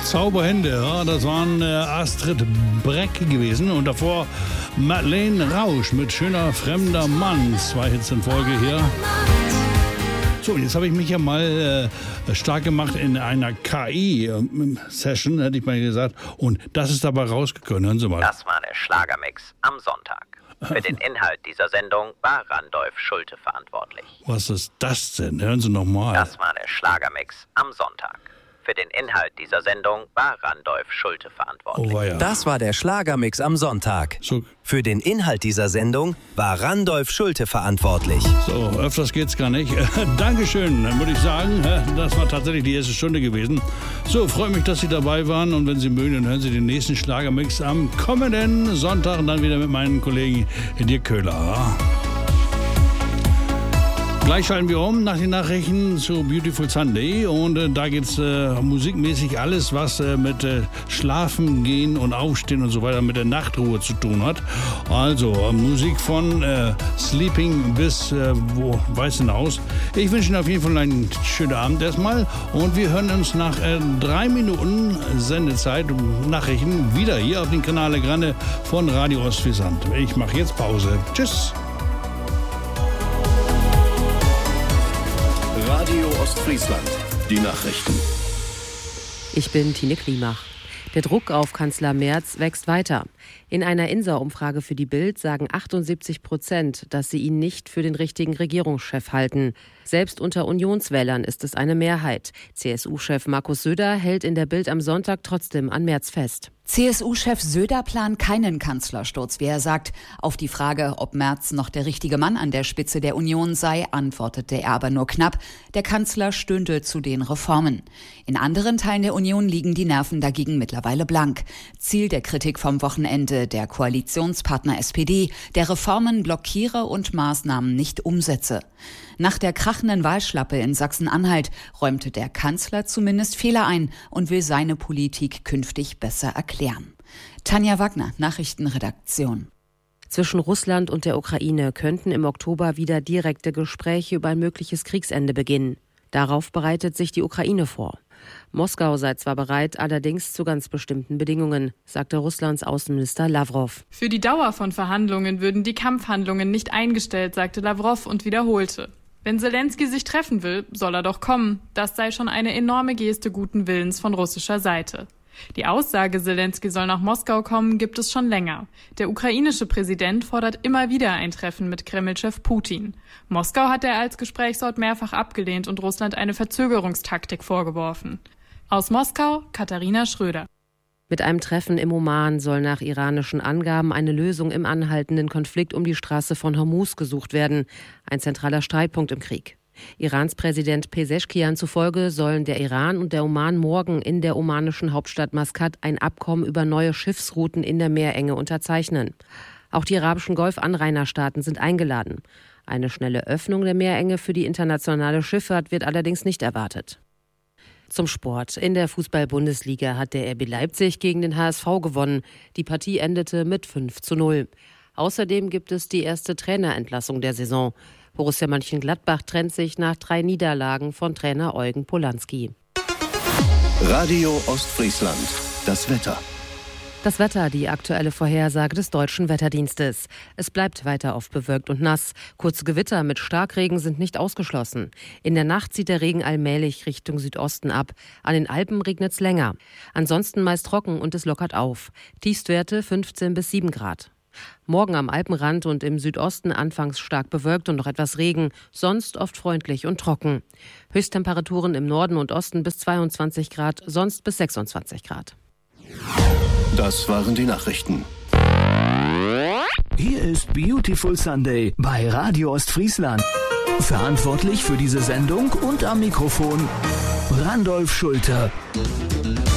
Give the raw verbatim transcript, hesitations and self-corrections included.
Zauberhände, ja, das waren äh, Astrid Breck gewesen und davor Madeleine Rausch mit Schöner fremder Mann. Zwei Hits in Folge hier. So, jetzt habe ich mich ja mal äh, stark gemacht in einer K I-Session, hätte ich mal gesagt. Und das ist dabei rausgekommen. Hören Sie mal. Das war der Schlagermix am Sonntag. Für den Inhalt dieser Sendung war Randolph Schulte verantwortlich. Was ist das denn? Hören Sie noch mal. Das war der Schlagermix am Sonntag. Für den Inhalt dieser Sendung war Randolph Schulte verantwortlich. Oh, ja. Das war der Schlagermix am Sonntag. So. Für den Inhalt dieser Sendung war Randolph Schulte verantwortlich. So, öfters geht's gar nicht. Dankeschön, dann würde ich sagen. Das war tatsächlich die erste Stunde gewesen. So, freue mich, dass Sie dabei waren. Und wenn Sie mögen, dann hören Sie den nächsten Schlagermix am kommenden Sonntag und dann wieder mit meinen Kollegen Dirk Köhler. Gleich schalten wir um nach den Nachrichten zu Beautiful Sunday und äh, da geht's äh, musikmäßig alles, was äh, mit äh, Schlafen gehen und Aufstehen und so weiter mit der Nachtruhe zu tun hat. Also äh, Musik von äh, Sleeping bis äh, wo weiß hinaus. Ich wünsche Ihnen auf jeden Fall einen schönen Abend erstmal und wir hören uns nach äh, drei Minuten Sendezeit Nachrichten wieder hier auf den Kanal der Grande von Radio Ostfriesland. Ich mache jetzt Pause. Tschüss. Radio Ostfriesland, die Nachrichten. Ich bin Tine Klimach. Der Druck auf Kanzler Merz wächst weiter. In einer Insa-Umfrage für die Bild sagen achtundsiebzig Prozent, dass sie ihn nicht für den richtigen Regierungschef halten. Selbst unter Unionswählern ist es eine Mehrheit. C S U-Chef Markus Söder hält in der Bild am Sonntag trotzdem an Merz fest. C S U-Chef Söder plant keinen Kanzlersturz, wie er sagt. Auf die Frage, ob Merz noch der richtige Mann an der Spitze der Union sei, antwortete er aber nur knapp. Der Kanzler stünde zu den Reformen. In anderen Teilen der Union liegen die Nerven dagegen mittlerweile blank. Ziel der Kritik vom Wochenende der Koalitionspartner S P D, der Reformen blockiere und Maßnahmen nicht umsetze. Nach der krachenden Wahlschlappe in Sachsen-Anhalt räumte der Kanzler zumindest Fehler ein und will seine Politik künftig besser erklären. Tanja Wagner, Nachrichtenredaktion. Zwischen Russland und der Ukraine könnten im Oktober wieder direkte Gespräche über ein mögliches Kriegsende beginnen. Darauf bereitet sich die Ukraine vor. Moskau sei zwar bereit, allerdings zu ganz bestimmten Bedingungen, sagte Russlands Außenminister Lavrov. Für die Dauer von Verhandlungen würden die Kampfhandlungen nicht eingestellt, sagte Lavrov und wiederholte. Wenn Selenskyj sich treffen will, soll er doch kommen. Das sei schon eine enorme Geste guten Willens von russischer Seite. Die Aussage, Selenskyj soll nach Moskau kommen, gibt es schon länger. Der ukrainische Präsident fordert immer wieder ein Treffen mit Kreml-Chef Putin. Moskau hat er als Gesprächsort mehrfach abgelehnt und Russland eine Verzögerungstaktik vorgeworfen. Aus Moskau, Katharina Schröder. Mit einem Treffen im Oman soll nach iranischen Angaben eine Lösung im anhaltenden Konflikt um die Straße von Hormuz gesucht werden, ein zentraler Streitpunkt im Krieg. Irans Präsident Pezeshkian zufolge sollen der Iran und der Oman morgen in der omanischen Hauptstadt Maskat ein Abkommen über neue Schiffsrouten in der Meerenge unterzeichnen. Auch die arabischen Golfanrainerstaaten sind eingeladen. Eine schnelle Öffnung der Meerenge für die internationale Schifffahrt wird allerdings nicht erwartet. Zum Sport. In der Fußball-Bundesliga hat der R B Leipzig gegen den H S V gewonnen. Die Partie endete mit fünf zu null. Außerdem gibt es die erste Trainerentlassung der Saison. Borussia Mönchengladbach trennt sich nach drei Niederlagen von Trainer Eugen Polanski. Radio Ostfriesland, das Wetter. Das Wetter, die aktuelle Vorhersage des Deutschen Wetterdienstes. Es bleibt weiter oft bewölkt und nass. Kurze Gewitter mit Starkregen sind nicht ausgeschlossen. In der Nacht zieht der Regen allmählich Richtung Südosten ab. An den Alpen regnet es länger. Ansonsten meist trocken und es lockert auf. Tiefstwerte fünfzehn bis sieben Grad. Morgen am Alpenrand und im Südosten anfangs stark bewölkt und noch etwas Regen, sonst oft freundlich und trocken. Höchsttemperaturen im Norden und Osten bis zweiundzwanzig Grad, sonst bis sechsundzwanzig Grad. Das waren die Nachrichten. Hier ist Beautiful Sunday bei Radio Ostfriesland. Verantwortlich für diese Sendung und am Mikrofon Randolph Schulte.